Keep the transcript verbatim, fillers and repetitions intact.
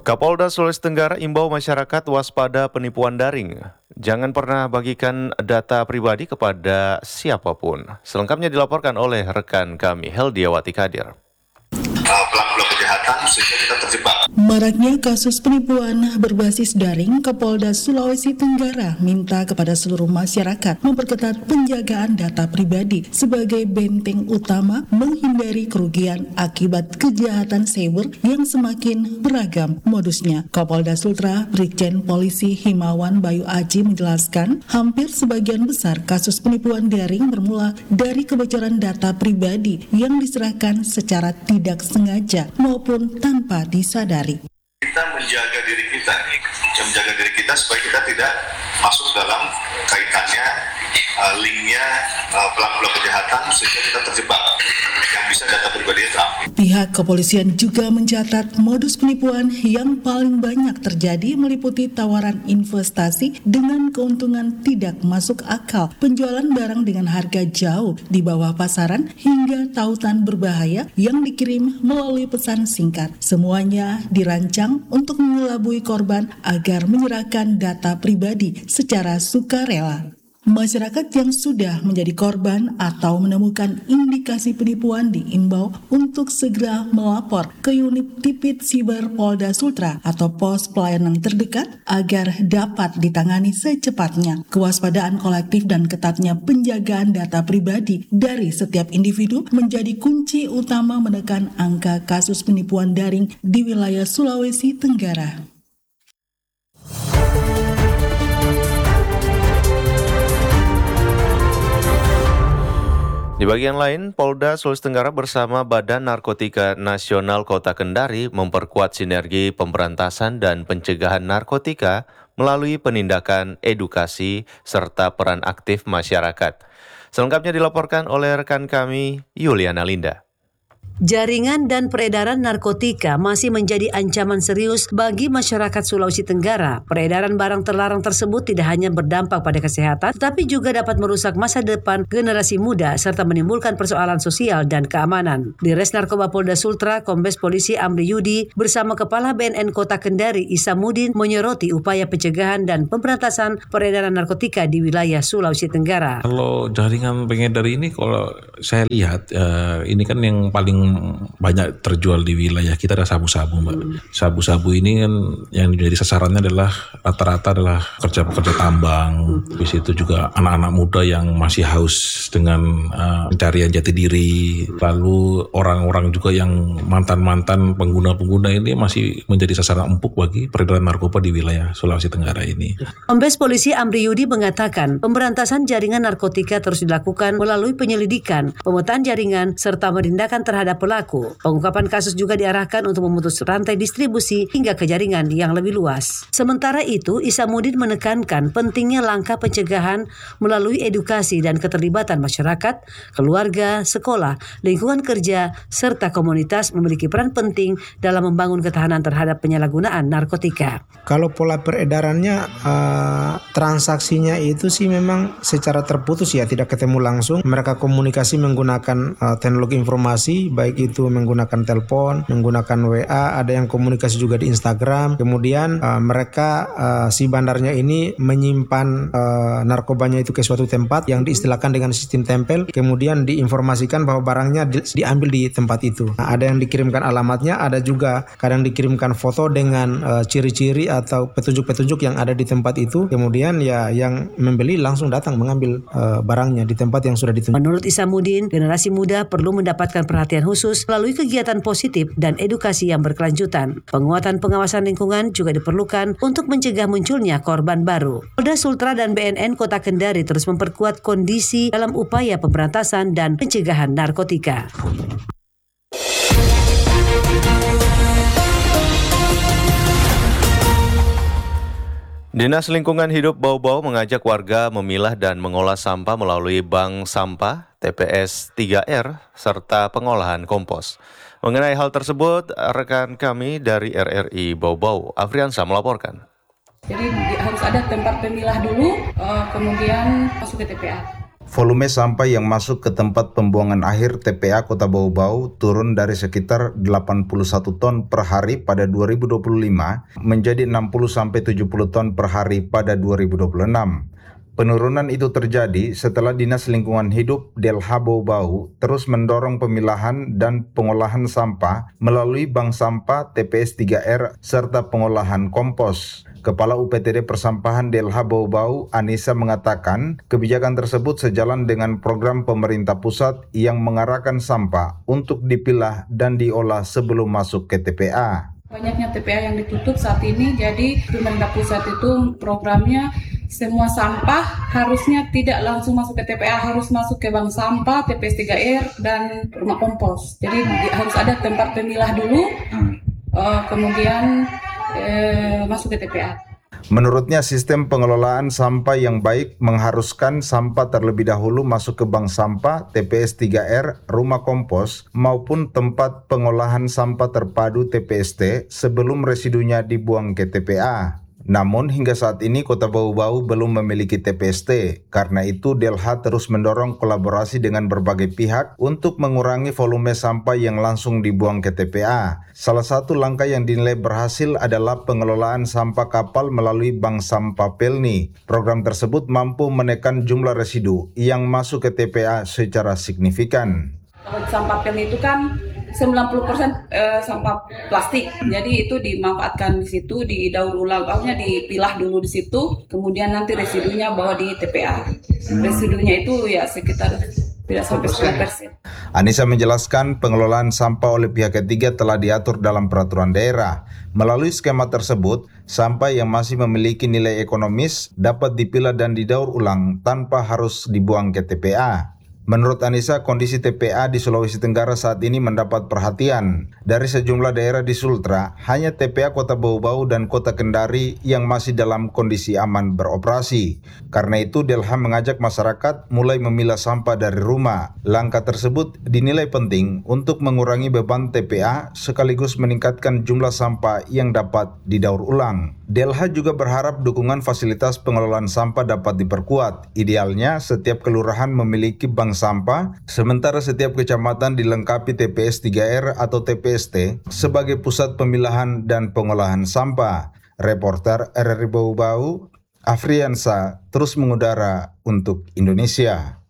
Kapolda Sulawesi Tenggara imbau masyarakat waspada penipuan daring. Jangan pernah bagikan data pribadi kepada siapapun. Selengkapnya dilaporkan oleh rekan kami, Heldiawati Kadir. Pelaku-pelaku kejahatan sehingga kita terjebak. Maraknya kasus penipuan berbasis daring, Kapolda Sulawesi Tenggara minta kepada seluruh masyarakat memperketat penjagaan data pribadi sebagai benteng utama menghindari kerugian akibat kejahatan cyber yang semakin beragam modusnya. Kapolda Sultra Brigjen Polisi Himawan Bayu Aji menjelaskan, hampir sebagian besar kasus penipuan daring bermula dari kebocoran data pribadi yang diserahkan secara tidak sengaja maupun tanpa disadari. Kita menjaga diri kita, ya, menjaga diri kita supaya kita tidak masuk dalam kaitannya, uh, linknya uh, pelaku-pelaku kejahatan sehingga kita terjebak yang bisa data pribadinya terambil. Pihak kepolisian juga mencatat modus penipuan yang paling banyak terjadi meliputi tawaran investasi dengan keuntungan tidak masuk akal, penjualan barang dengan harga jauh di bawah pasaran, hingga tautan berbahaya yang dikirim melalui pesan singkat. Semuanya dirancang untuk mengelabui korban agar menyerahkan data pribadi secara sukarela. Masyarakat yang sudah menjadi korban atau menemukan indikasi penipuan diimbau untuk segera melapor ke unit Tipit Siber Polda Sultra atau pos pelayanan terdekat agar dapat ditangani secepatnya. Kewaspadaan kolektif dan ketatnya penjagaan data pribadi dari setiap individu menjadi kunci utama menekan angka kasus penipuan daring di wilayah Sulawesi Tenggara. Di bagian lain, Polda Sulawesi Tenggara bersama Badan Narkotika Nasional Kota Kendari memperkuat sinergi pemberantasan dan pencegahan narkotika melalui penindakan, edukasi, serta peran aktif masyarakat. Selengkapnya dilaporkan oleh rekan kami, Yuliana Linda. Jaringan dan peredaran narkotika masih menjadi ancaman serius bagi masyarakat Sulawesi Tenggara. Peredaran barang terlarang tersebut tidak hanya berdampak pada kesehatan, tetapi juga dapat merusak masa depan generasi muda serta menimbulkan persoalan sosial dan keamanan. Di Res Narkoba Polda Sultra, Kombes Polisi Amri Yudi bersama Kepala B N N Kota Kendari Isamuddin menyoroti upaya pencegahan dan pemberantasan peredaran narkotika di wilayah Sulawesi Tenggara. Kalau jaringan pengedar ini, kalau saya lihat uh, ini kan yang paling banyak terjual di wilayah kita adalah sabu-sabu, Mbak. Hmm. Sabu-sabu ini kan yang menjadi sasarannya adalah rata-rata adalah pekerja-pekerja tambang. Hmm. Di situ juga anak-anak muda yang masih haus dengan uh, pencarian jati diri. Lalu orang-orang juga yang mantan-mantan pengguna-pengguna ini masih menjadi sasaran empuk bagi peredaran narkoba di wilayah Sulawesi Tenggara ini. Kombes Polisi Amri Yudi mengatakan pemberantasan jaringan narkotika terus dilakukan melalui penyelidikan, pemetaan jaringan, serta penindakan terhadap pelaku. Pengungkapan kasus juga diarahkan untuk memutus rantai distribusi hingga ke jaringan yang lebih luas. Sementara itu, Isamuddin menekankan pentingnya langkah pencegahan melalui edukasi dan keterlibatan masyarakat, keluarga, sekolah, lingkungan kerja, serta komunitas memiliki peran penting dalam membangun ketahanan terhadap penyalahgunaan narkotika. Kalau pola peredarannya, uh, transaksinya itu sih memang secara terputus ya, tidak ketemu langsung. Mereka komunikasi menggunakan uh, teknologi informasi, baik itu menggunakan telepon, menggunakan W A, ada yang komunikasi juga di Instagram. Kemudian uh, mereka uh, si bandarnya ini menyimpan uh, narkobanya itu ke suatu tempat yang diistilahkan dengan sistem tempel, kemudian diinformasikan bahwa barangnya di, diambil di tempat itu. Nah, ada yang dikirimkan alamatnya, ada juga kadang dikirimkan foto dengan uh, ciri-ciri atau petunjuk-petunjuk yang ada di tempat itu. Kemudian ya yang membeli langsung datang mengambil uh, barangnya di tempat yang sudah ditunjuk. Menurut Isamuddin, generasi muda perlu mendapatkan perhatian khusus melalui kegiatan positif dan edukasi yang berkelanjutan. Penguatan pengawasan lingkungan juga diperlukan untuk mencegah munculnya korban baru. Polda Sultra dan B N N Kota Kendari terus memperkuat kondisi dalam upaya pemberantasan dan pencegahan narkotika. Dinas Lingkungan Hidup Bau-Bau mengajak warga memilah dan mengolah sampah melalui bank sampah T P S tiga R serta pengolahan kompos. Mengenai hal tersebut, rekan kami dari R R I Bau-Bau, Afriansa melaporkan. Jadi harus ada tempat pemilah dulu, kemudian masuk ke T P A. volume sampah yang masuk ke tempat pembuangan akhir T P A Kota Bau-Bau turun dari sekitar delapan puluh satu ton per hari pada dua ribu dua puluh lima menjadi enam puluh sampai tujuh puluh ton per hari pada dua ribu dua puluh enam. Penurunan itu terjadi setelah Dinas Lingkungan Hidup D L H Bau-Bau terus mendorong pemilahan dan pengolahan sampah melalui bank sampah T P S tiga R serta pengolahan kompos. Kepala U P T D Persampahan D L H Bau-Bau, Anissa, mengatakan kebijakan tersebut sejalan dengan program pemerintah pusat yang mengarahkan sampah untuk dipilah dan diolah sebelum masuk ke T P A. Banyaknya T P A yang ditutup saat ini, jadi pemerintah pusat itu programnya semua sampah harusnya tidak langsung masuk ke T P A, harus masuk ke bank sampah, T P S tiga R, dan rumah kompos. Jadi harus ada tempat pemilah dulu, uh, kemudian uh, masuk ke T P A. Menurutnya, sistem pengelolaan sampah yang baik mengharuskan sampah terlebih dahulu masuk ke bank sampah, T P S tiga R, rumah kompos, maupun tempat pengolahan sampah terpadu T P S T sebelum residunya dibuang ke T P A. Namun hingga saat ini Kota Bau-Bau belum memiliki T P S T. Karena itu D L H terus mendorong kolaborasi dengan berbagai pihak untuk mengurangi volume sampah yang langsung dibuang ke T P A. Salah satu langkah yang dinilai berhasil adalah pengelolaan sampah kapal melalui Bank Sampah Pelni. Program tersebut mampu menekan jumlah residu yang masuk ke T P A secara signifikan. Kalau sampah Pelni itu kan sembilan puluh persen eh, sampah plastik, jadi itu dimanfaatkan di situ, didaur ulang, maksudnya dipilah dulu di situ, kemudian nanti residunya bawa di T P A. Residunya itu ya sekitar tidak sampai sepuluh persen. Anissa menjelaskan pengelolaan sampah oleh pihak ketiga telah diatur dalam peraturan daerah. Melalui skema tersebut, sampah yang masih memiliki nilai ekonomis dapat dipilah dan didaur ulang tanpa harus dibuang ke T P A. Menurut Anissa, kondisi T P A di Sulawesi Tenggara saat ini mendapat perhatian. Dari sejumlah daerah di Sultra, hanya T P A Kota Bau-Bau dan Kota Kendari yang masih dalam kondisi aman beroperasi. Karena itu, D L H mengajak masyarakat mulai memilah sampah dari rumah. Langkah tersebut dinilai penting untuk mengurangi beban T P A sekaligus meningkatkan jumlah sampah yang dapat didaur ulang. D L H juga berharap dukungan fasilitas pengelolaan sampah dapat diperkuat. Idealnya, setiap kelurahan memiliki bank sampah, sementara setiap kecamatan dilengkapi T P S tiga R atau T P S T sebagai pusat pemilahan dan pengolahan sampah. Reporter R R I Bau-Bau, Afriansa, terus mengudara untuk Indonesia.